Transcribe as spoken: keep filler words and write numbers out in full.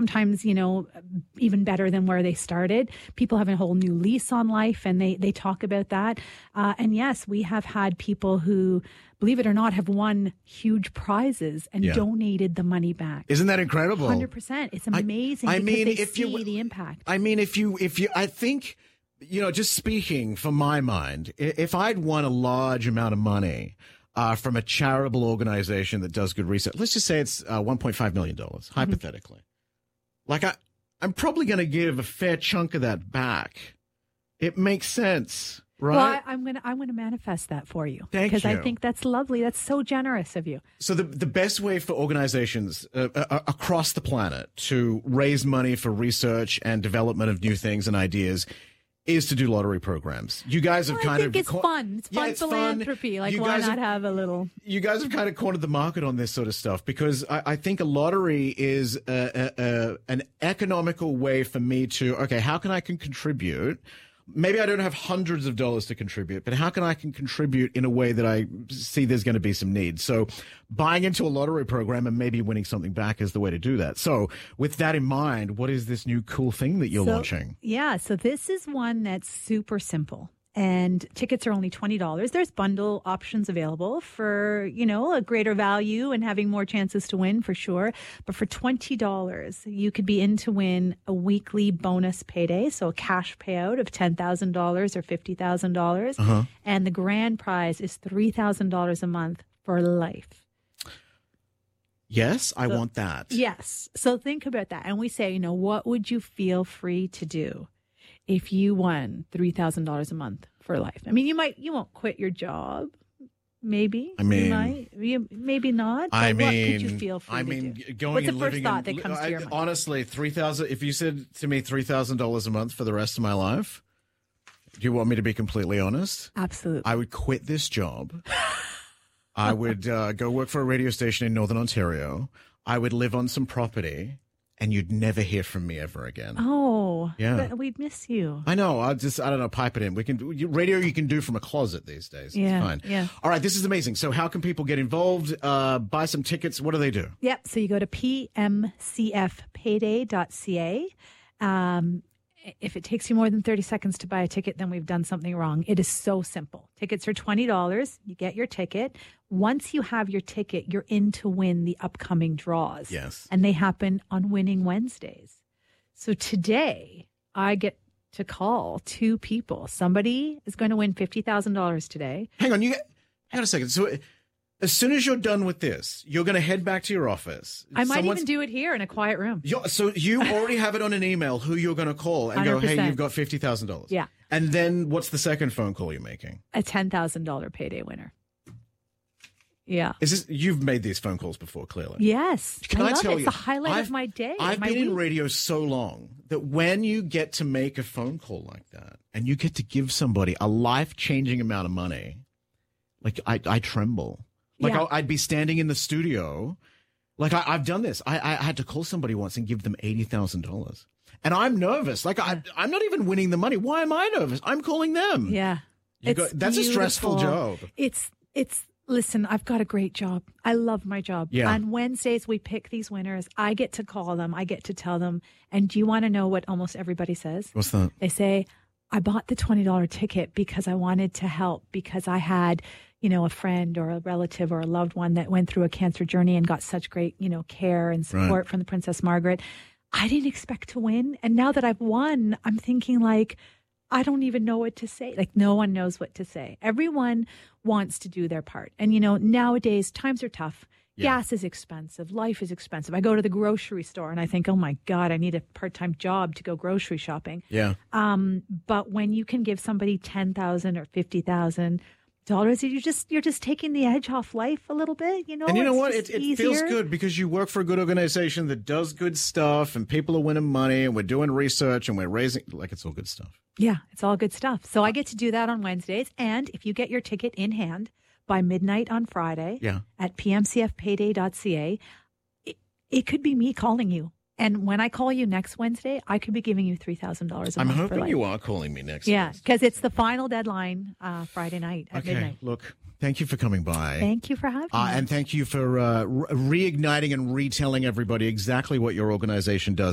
sometimes, you know, even better than where they started. People have a whole new lease on life, and they, they talk about that. Uh, and yes, we have had people who, believe it or not, have won huge prizes and yeah. donated the money back. Isn't that incredible? one hundred percent. It's amazing I, I because mean, they if see you, the impact. I mean, if you, if you, I think, you know, just speaking from my mind, if I'd won a large amount of money uh, from a charitable organization that does good research, let's just say it's uh, one point five million dollars, mm-hmm. hypothetically. Like, I, I'm probably going to give a fair chunk of that back. It makes sense, right? Well, I, I'm going to I'm going to manifest that for you. Thank because you. I think that's lovely. That's so generous of you. So the the best way for organizations uh, uh, across the planet to raise money for research and development of new things and ideas is to do lottery programs. You guys have well, kind I think of... it's fun. It's fun yeah, it's philanthropy. Fun. Like, you why not have, have a little... You guys have kind of cornered the market on this sort of stuff because I, I think a lottery is a, a, a, an economical way for me to, okay, how can I can contribute? Maybe I don't have hundreds of dollars to contribute, but how can I can contribute in a way that I see there's going to be some need? So buying into a lottery program and maybe winning something back is the way to do that. So with that in mind, what is this new cool thing that you're so, launching? Yeah, so this is one that's super simple. And tickets are only twenty dollars. There's bundle options available for, you know, a greater value and having more chances to win for sure. But for twenty dollars, you could be in to win a weekly bonus payday. So a cash payout of ten thousand dollars or fifty thousand dollars. Uh-huh. And the grand prize is three thousand dollars a month for life. Yes, I so, want that. Yes. So think about that. And we say, you know, what would you feel free to do if you won three thousand dollars a month for life? I mean, you might, you won't quit your job. Maybe. I mean, you might, you, maybe not. But I mean, what could you feel free I mean, to do? going What's the and first living thought in, that comes I, to your mind? Honestly, three thousand. If you said to me three thousand dollars a month for the rest of my life, do you want me to be completely honest? Absolutely. I would quit this job. I would uh, go work for a radio station in Northern Ontario. I would live on some property. And you'd never hear from me ever again. Oh, yeah. But we'd miss you. I know. I just, I don't know, pipe it in. We can radio you can do from a closet these days. Yeah, it's fine. Yeah. All right. This is amazing. So how can people get involved? Uh, buy some tickets. What do they do? Yep. So you go to p m c f payday dot c a. Um, if it takes you more than thirty seconds to buy a ticket, then we've done something wrong. It is so simple. Tickets are twenty dollars. You get your ticket. Once you have your ticket, you're in to win the upcoming draws. Yes. And they happen on Winning Wednesdays. So today, I get to call two people. Somebody is going to win fifty thousand dollars today. Hang on. You get, hang on a second. So as soon as you're done with this, you're going to head back to your office. I might Someone's, even do it here in a quiet room. So you already have it on an email who you're going to call and one hundred percent. go, hey, you've got fifty thousand dollars. Yeah. And then what's the second phone call you're making? A ten thousand dollars payday winner. Yeah. Is this, you've made these phone calls before, clearly. Yes. Can I, I love tell it. you? It's the highlight I've, of my day. I've my been week. in radio so long that when you get to make a phone call like that and you get to give somebody a life-changing amount of money, like I, I tremble. Like Yeah. I, I'd be standing in the studio. Like I, I've done this. I, I had to call somebody once and give them eighty thousand dollars. And I'm nervous. Like I, I'm not even winning the money. Why am I nervous? I'm calling them. Yeah. You It's go, that's beautiful. a stressful job. It's, it's, listen, I've got a great job. I love my job. Yeah. On Wednesdays, we pick these winners. I get to call them. I get to tell them. And do you want to know what almost everybody says? What's that? They say, I bought the twenty dollars ticket because I wanted to help, because I had, you know, a friend or a relative or a loved one that went through a cancer journey and got such great, you know, care and support Right. from the Princess Margaret. I didn't expect to win. And now that I've won, I'm thinking like, I don't even know what to say. Like no one knows what to say. Everyone wants to do their part. And, you know, nowadays times are tough. Yeah. Gas is expensive. Life is expensive. I go to the grocery store and I think, oh my God, I need a part-time job to go grocery shopping. Yeah. Um, but when you can give somebody ten thousand or fifty thousand dollars, you're just you're just taking the edge off life a little bit, you know. And you know It's what? just It, it feels easier. good because you work for a good organization that does good stuff and people are winning money and we're doing research and we're raising, like it's all good stuff. Yeah, it's all good stuff. So I get to do that on Wednesdays. And if you get your ticket in hand by midnight on Friday Yeah. at p m c f payday dot c a, it, it could be me calling you. And when I call you next Wednesday, I could be giving you three thousand dollars a I'm month for hoping life. you are calling me next. Yeah, Wednesday. because it's the final deadline uh, Friday night at Okay. midnight. Look, thank you for coming by. Thank you for having Uh, me. and thank you for uh, re- reigniting and retelling everybody exactly what your organization does.